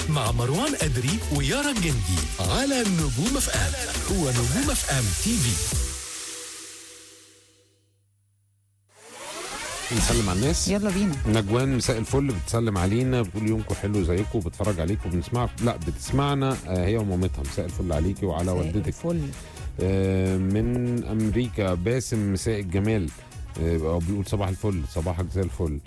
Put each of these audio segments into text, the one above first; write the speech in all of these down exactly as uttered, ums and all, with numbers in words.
مع مروان أدري ويارا الجندي على نجوم اف ام. هو نجوم اف ام تي في. نسلم على الناس. يلا بينا. نجوان مساء الفل بتسلم علينا، بتقول يومكم حلو زيكم، بتفرج عليكم وبنسمعكم. لا بتسمعنا هي ومامتها. مساء الفل عليكي وعلى والدتك. الفل. آه من امريكا باسم مساء الجمال، آه بيقول صباح الفل، صباحك زي الفل.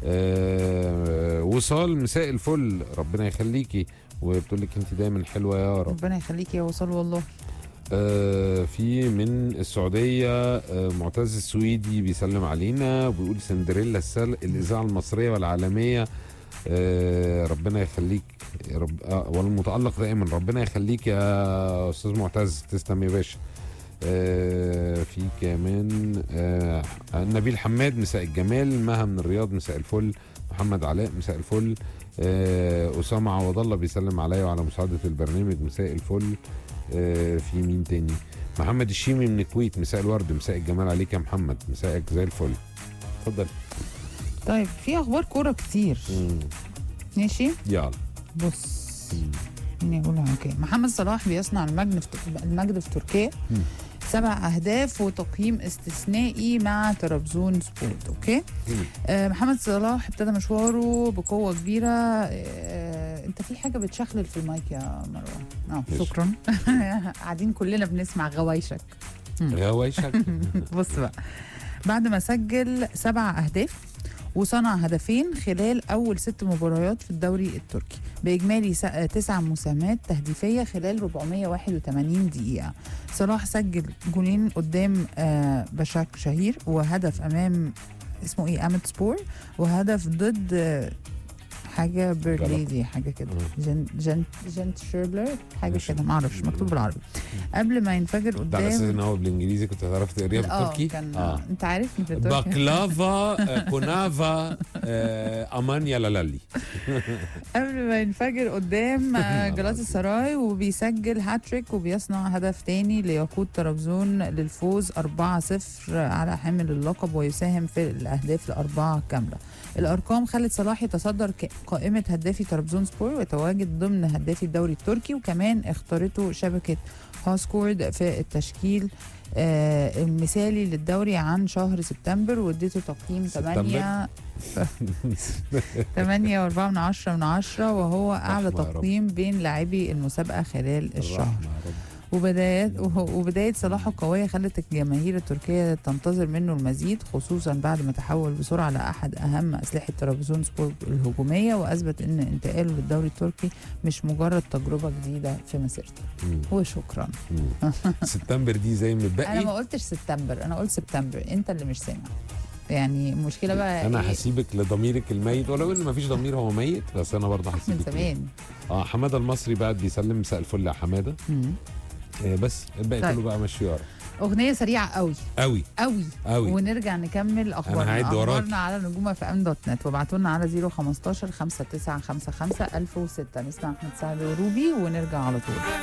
آه وصال مساء الفل، ربنا يخليكي، وبتقول لك انت دايما حلوه يا رب. ربنا يخليكي يا وصال والله. آه في من السعودية آه معتز السويدي بيسلم علينا وبيقول سندريلا السل... الإذاعة المصرية والعالمية. آه ربنا يخليك يا رب، آه والمتألق دائما. ربنا يخليك يا أستاذ معتز، تسلم يا باشا. آه في كمان آه نبيل حماد مساء الجمال، مها من الرياض مساء الفل، محمد علاء مساء الفل، آه أسامة عوض الله بيسلم عليا وعلى مساعدة البرنامج مساء الفل. آه في مين تاني؟ محمد الشيمي من الكويت مساء الورد، مساء الجمال عليك يا محمد، مساءك زي الفل. اتفضل. طيب في اخبار كوره كتير. مم. ماشي يلا بص. مين يقولها اوكي. محمد صلاح بيصنع المجد في المجد في تركيا. مم. سبع اهداف وتقييم استثنائي مع طرابزون سبورت. اوكي. آه محمد صلاح ابتدى مشواره بقوه كبيره. آه انت في حاجه بتشخلل في المايك يا مروان. اه شكرا. قاعدين كلنا بنسمع غوايشك. غوايشك. بص بقى، بعد ما سجل سبع اهداف وصنع هدفين خلال أول ست مباريات في الدوري التركي بإجمالي تسع مساهمات تهديفية خلال أربعمائة وواحد وثمانين دقيقة. صلاح سجل جولين قدام آه بشاك شهير، وهدف أمام اسمه إيه أمت سبور، وهدف ضد آه حاجة برليدي حاجة كده جنت جنت جنت شيربلر حاجة كده معرفش مكتوب بالعربي. قبل ما ينفجر قدام. ده على اساس ان هو بالانجليزي كنت هتعرف تقريها بالتركي. كان آه. انت عارفني في التركي. بكلافا كونافا آه امانيا لالالي. قبل ما ينفجر قدام جلاتا سراي، وبيسجل هاتريك وبيصنع هدف تاني ليقود طرابزون للفوز أربعة صفر على حامل اللقب، ويساهم في الاهداف الاربعه كامله. الارقام خلت صلاح يتصدر قائمه هدافي طرابزون سبور ويتواجد ضمن هدافي الدوري التركي، وكمان اختارته شبكه هاسكورد في التشكيل آه المثالي للدوري عن شهر سبتمبر، واديته تقييم ثمانية ثمانية وأربعة من عشرة من عشرة، وهو أعلى تقييم بين لاعبي المسابقة خلال الشهر. وبدايات وبداية صلاح القوية خلت الجماهير التركية تنتظر منه المزيد، خصوصا بعد ما تحول بسرعة لأحد أهم أسلحة طرابزون سبور الهجومية، وأثبت أن انتقاله للدوري التركي مش مجرد تجربة جديدة في مسيرته. وشكرا. سبتمبر دي زي متبقي. أنا ما قلتش سبتمبر، أنا قلت سبتمبر، أنت اللي مش سامع. يعني المشكله بقى انا إيه؟ هسيبك لضميرك الميت، ولو ان مفيش ضمير هو ميت، بس انا برضه هسيبك من زمان. اه حماده المصري بعد بيسلم مساء الفل يا حماده. آه بس الباقي طيب. كله بقى مشيار. اغنيه سريعه قوي قوي قوي قوي، ونرجع نكمل اخبارنا. اخبارنا على نجوم اف ام دوت نت، وابعتوا لنا على صفر خمستاشر خمسة تسعة خمسة خمسة ألف وستة. نسمع احمد سعد وروبي ونرجع على طول.